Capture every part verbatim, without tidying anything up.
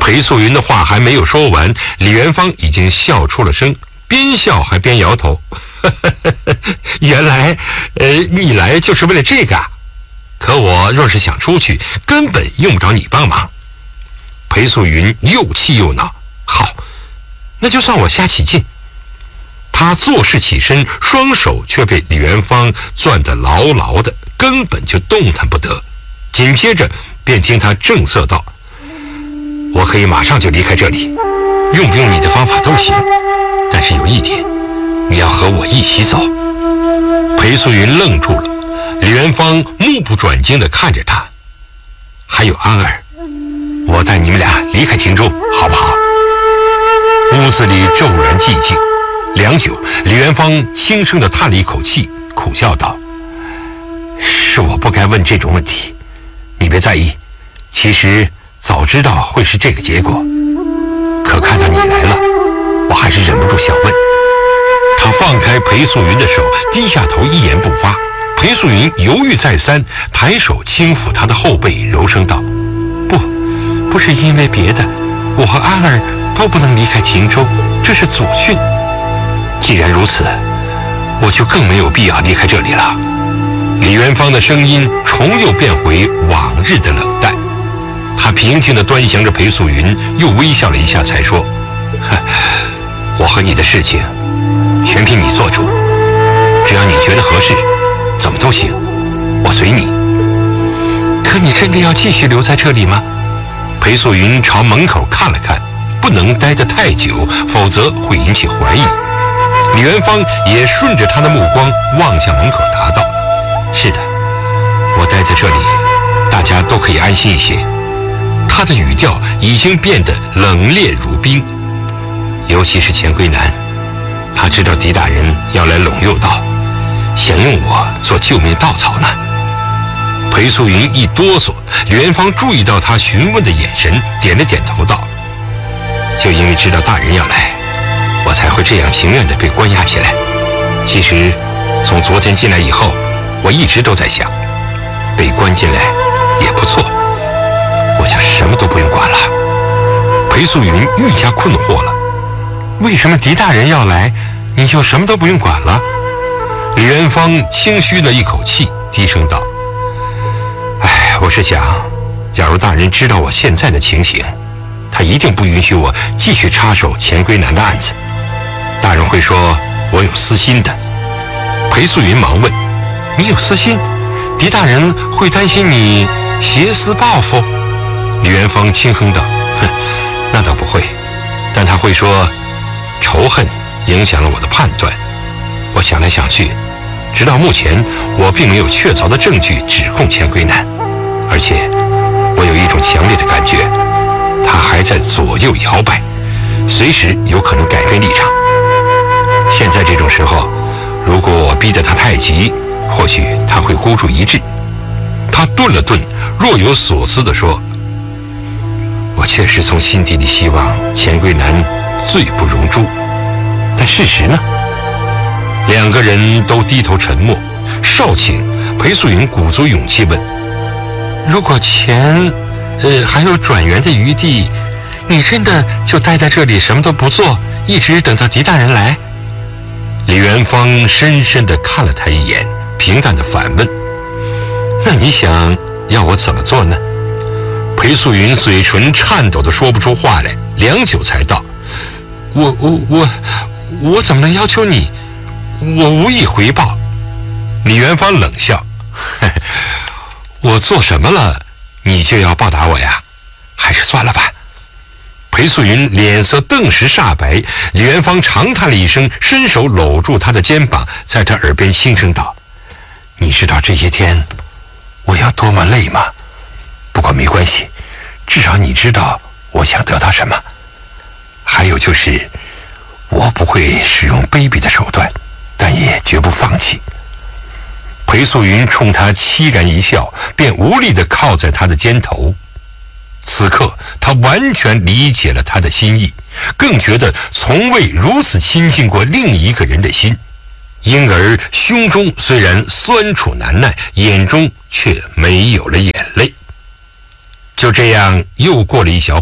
裴素云的话还没有说完，李元芳已经笑出了声，边笑还边摇头。原来，呃，你来就是为了这个啊？可我若是想出去，根本用不着你帮忙。裴素云又气又恼，好，那就算我瞎起劲。他做事起身，双手却被李元芳攥得牢牢的，根本就动弹不得。紧接着便听他正色道：我可以马上就离开这里，用不用你的方法都行，但是有一点，你要和我一起走。裴素云愣住了，李元芳目不转睛地看着他。还有安儿，我带你们俩离开亭中，好不好？屋子里骤然寂静，良久，李元芳轻声地叹了一口气，苦笑道：是我不该问这种问题，你别在意，其实早知道会是这个结果，可看到你来了，我还是忍不住想问。他放开裴素云的手，低下头，一言不发。裴素云犹豫再三，抬手轻抚他的后背，柔声道：不，不是因为别的，我和安儿都不能离开亭州，这是祖训。既然如此，我就更没有必要离开这里了。李元芳的声音重又变回往日的冷淡，他平静地端详着裴素云，又微笑了一下，才说：我和你的事情全凭你做主，只要你觉得合适，怎么都行，我随你。可你真的要继续留在这里吗？裴素云朝门口看了看，不能待得太久，否则会引起怀疑。李元芳也顺着他的目光望向门口，答道：是的，我待在这里，大家都可以安心一些。他的语调已经变得冷冽如冰，尤其是钱归南，他知道狄大人要来陇右道，想用我做救命稻草呢。裴素云一哆嗦，李元芳注意到他询问的眼神，点了点头道：就因为知道大人要来，我才会这样情愿地被关押起来。其实从昨天进来以后，我一直都在想，被关进来也不错，我就什么都不用管了。裴素云愈加困惑了，为什么狄大人要来，你就什么都不用管了？李元芳轻吁了一口气，低声道：哎，我是想，假如大人知道我现在的情形，他一定不允许我继续插手钱归南的案子，大人会说我有私心的。裴素云忙问：你有私心？狄大人会担心你挟私报复？李元芳轻哼道：哼，那倒不会，但他会说仇恨影响了我的判断。我想来想去，直到目前我并没有确凿的证据指控钱归南，而且我有一种强烈的感觉，他还在左右摇摆，随时有可能改变立场。现在这种时候，如果我逼得他太急，或许他会孤注一掷。他顿了顿，若有所思地说：我确实从心底里希望钱归南罪不容诛，但事实呢？两个人都低头沉默。少顷，裴素云鼓足勇气问：如果钱呃还有转园的余地，你真的就待在这里什么都不做，一直等到狄大人来？李元芳深深地看了他一眼，平淡地反问：那你想要我怎么做呢？裴素云嘴唇颤抖地说不出话来，良久才道：我我我我怎么能要求你？我无以回报。李元芳冷笑：我做什么了你就要报答我呀？还是算了吧。裴素云脸色顿时煞白，李元芳长叹了一声，伸手搂住他的肩膀，在他耳边轻声道：你知道这些天我要多么累吗？不过没关系，至少你知道我想得到什么。还有就是，我不会使用卑鄙的手段，但也绝不放弃。裴素云冲他凄然一笑，便无力地靠在他的肩头。此刻他完全理解了他的心意，更觉得从未如此亲近过另一个人的心，因而胸中虽然酸楚难耐，眼中却没有了眼泪。就这样又过了一小会儿，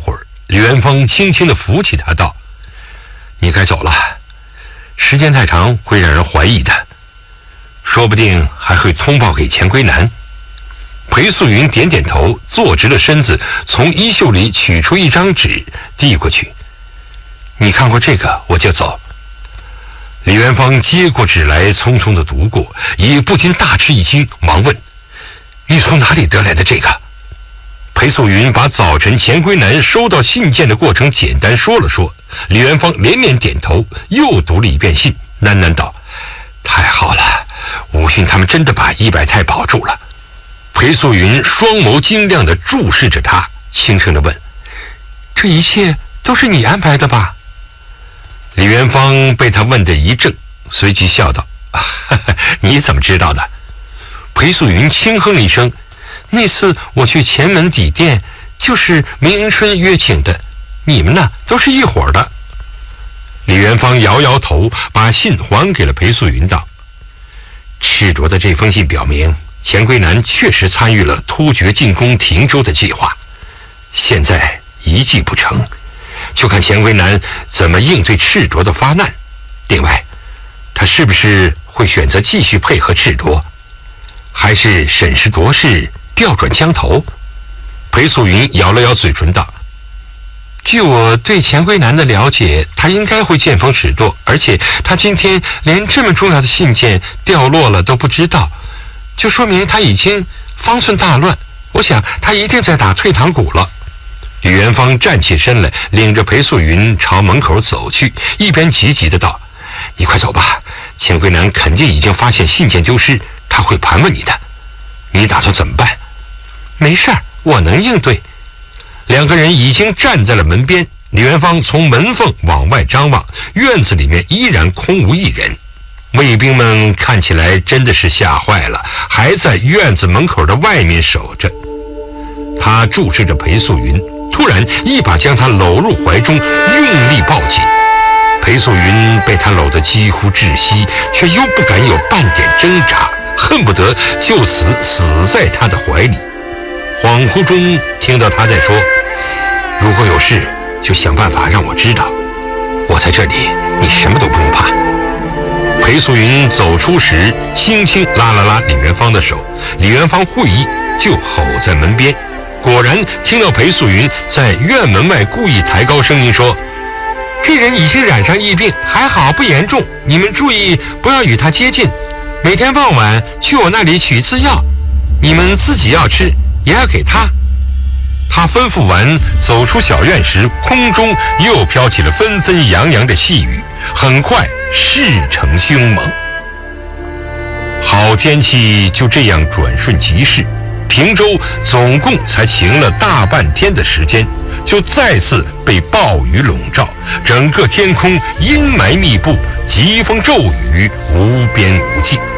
李元芳轻轻地扶起他道：“你该走了，时间太长会让人怀疑的，说不定还会通报给钱归南。”裴素云点点头，坐直了身子，从衣袖里取出一张纸递过去：“你看过这个我就走。”李元芳接过纸来，匆匆地读过，也不禁大吃一惊，忙问：“你从哪里得来的这个？”裴素云把早晨钱归南收到信件的过程简单说了说。李元芳连连点头，又读了一遍信，喃喃道：“太好了，武训他们真的把一百太保住了。”裴素云双眸晶亮地注视着他，轻声地问：“这一切都是你安排的吧？”李元芳被他问得一怔，随即笑道：“啊，哈哈，你怎么知道的？”裴素云轻哼一声：“那次我去前门底店，就是明迎春约请的，你们呢都是一伙的。”李元芳摇摇头，把信还给了裴素云，道：“赤灼的这封信表明，钱归南确实参与了突厥进攻亭州的计划，现在一计不成，就看钱归南怎么应对赤灼的发难。另外，他是不是会选择继续配合赤灼，还是审时度势，调转枪头？”裴素云咬了咬嘴唇道：“据我对钱归南的了解，他应该会见风使舵，而且他今天连这么重要的信件掉落了都不知道，就说明他已经方寸大乱。我想他一定在打退堂鼓了。”李元芳站起身来，领着裴素云朝门口走去，一边急急的道：“你快走吧，钱归南肯定已经发现信件丢失，他会盘问你的。你打算怎么办？”“没事儿，我能应对。”两个人已经站在了门边，李元芳从门缝往外张望，院子里面依然空无一人。卫兵们看起来真的是吓坏了，还在院子门口的外面守着。他注视着裴素云，突然一把将她搂入怀中，用力抱紧。裴素云被他搂得几乎窒息，却又不敢有半点挣扎，恨不得就此死在他的怀里。恍惚中听到他在说：“如果有事就想办法让我知道，我在这里，你什么都不用怕。”裴素云走出时轻轻拉了拉李元芳的手，李元芳会意，就吼在门边。果然听到裴素云在院门外故意抬高声音说：“这人已经染上疫病，还好不严重，你们注意不要与他接近，每天傍晚去我那里取次药，你们自己要吃也要给他。”他吩咐完走出小院时，空中又飘起了纷纷扬扬的细雨，很快势成凶猛。好天气就这样转瞬即逝，平州总共才晴了大半天的时间，就再次被暴雨笼罩，整个天空阴霾密布，疾风骤雨无边无际。